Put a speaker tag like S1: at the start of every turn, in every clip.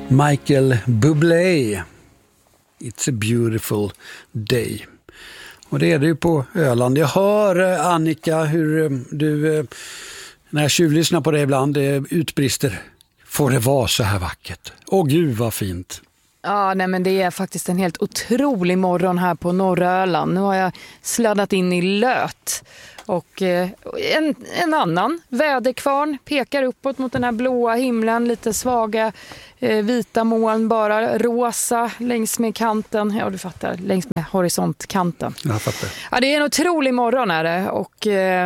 S1: Michael Bublé. It's a beautiful day. Och det är det ju på Öland. Jag hör, Annika, hur du, när jag tjuvlyssnar på det ibland, utbrister. Får det vara så här vackert? Åh gud vad fint.
S2: Ja, nej, men det är faktiskt en helt otrolig morgon här på norra Öland. Nu har jag sladdat in i Löt. Och en annan väderkvarn pekar uppåt mot den här blåa himlen. Lite svaga vita moln, bara rosa längs med kanten. Ja, du fattar, längs med horisontkanten.
S1: Jag fattar.
S2: Ja, det är en otrolig morgon är det. Och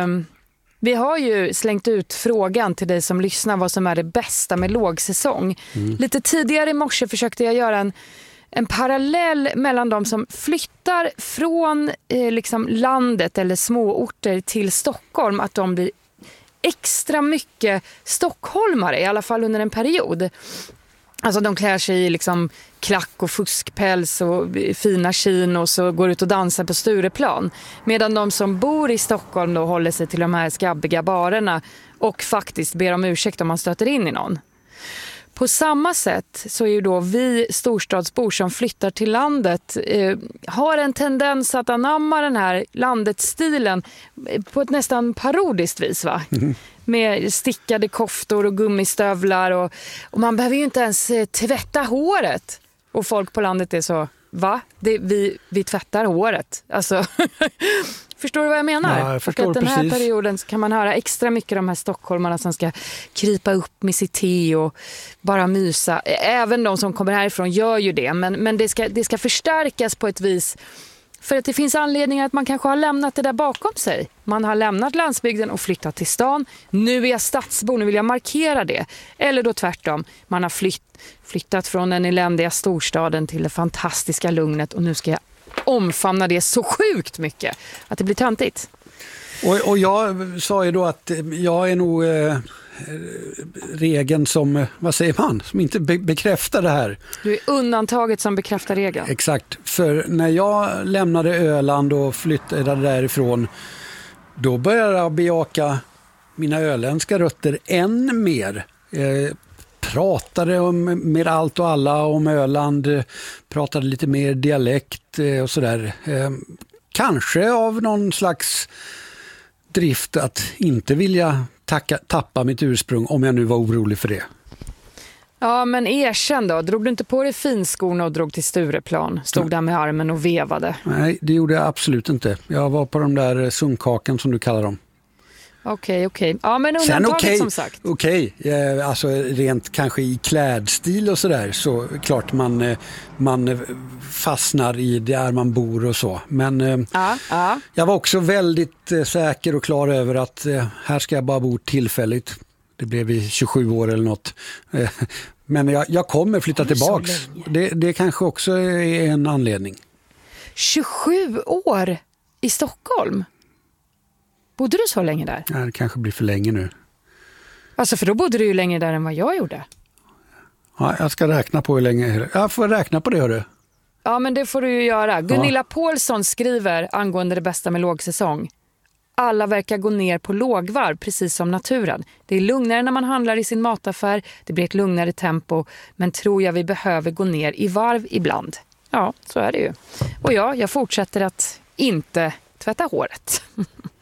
S2: vi har ju slängt ut frågan till dig som lyssnar vad som är det bästa med lågsäsong. Lite tidigare i morse försökte jag göra en parallell mellan de som flyttar från liksom landet eller småorter till Stockholm, att de blir extra mycket stockholmare, i alla fall under en period. Alltså de klär sig i liksom klack och fuskpäls och fina chinos och går ut och dansar på Stureplan. Medan de som bor i Stockholm då håller sig till de här skabbiga barerna och faktiskt ber om ursäkt om man stöter in i någon. På samma sätt så är ju då vi storstadsbor som flyttar till landet har en tendens att anamma den här landets-stilen på ett nästan parodiskt vis, va? Med stickade koftor och gummistövlar och man behöver ju inte ens tvätta håret. Och folk på landet är så, va? Vi tvättar håret. Alltså, förstår du vad jag menar?
S1: Ja, jag förstår
S2: och att den här
S1: precis.
S2: perioden så kan man höra extra mycket de här stockholmarna som ska krypa upp med sitt te och bara mysa. Även de som kommer härifrån gör ju det, men det ska förstärkas på ett vis. För att det finns anledningar att man kanske har lämnat det där bakom sig. Man har lämnat landsbygden och flyttat till stan. Nu är jag stadsbo, nu vill jag markera det. Eller då tvärtom, man har flyttat från den eländiga storstaden till det fantastiska lugnet. Och nu ska jag omfamna det så sjukt mycket att det blir töntigt.
S1: Och jag sa ju då att jag är nog regeln som, vad säger man, som inte bekräftar det här.
S2: Du är undantaget som bekräftar regeln.
S1: Exakt, för när jag lämnade Öland och flyttade därifrån, då började jag bejaka mina öländska rötter än mer. Pratade med allt och alla om Öland, pratade lite mer dialekt och sådär. Kanske av någon slags drift att inte vilja tappa mitt ursprung, om jag nu var orolig för det.
S2: Ja, men erkänn då. Drog du inte på dig finskorna och drog till Stureplan? Stod där med armen och vevade?
S1: Nej, det gjorde jag absolut inte. Jag var på de där sunkhaken som du kallar dem.
S2: Okej. Ja, men undantaget som sagt.
S1: Okej. Alltså rent kanske i klädstil och sådär, så klart man fastnar i där man bor och så. Men jag var också väldigt säker och klar över att här ska jag bara bo tillfälligt. Det blev i 27 år eller något. Men jag kommer flytta tillbaks. Det kanske också är en anledning. 27
S2: år i Stockholm? Bodde du så länge där?
S1: Ja, det kanske blir för länge nu.
S2: Alltså, för då bodde du ju längre där än vad jag gjorde.
S1: Ja, jag ska räkna på hur länge. Jag får räkna på det, hörru.
S2: Ja, men det får du ju göra. Gunilla Paulsson skriver angående det bästa med lågsäsong. Alla verkar gå ner på lågvarv, precis som naturen. Det är lugnare när man handlar i sin mataffär. Det blir ett lugnare tempo. Men tror jag vi behöver gå ner i varv ibland. Ja, så är det ju. Och jag fortsätter att inte tvätta håret.